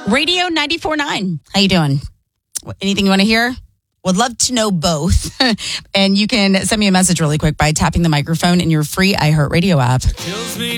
Radio 94.9. How you doing? Anything you want to hear? Would love to know both. And you can send me a message really quick by tapping the microphone in your free iHeartRadio app.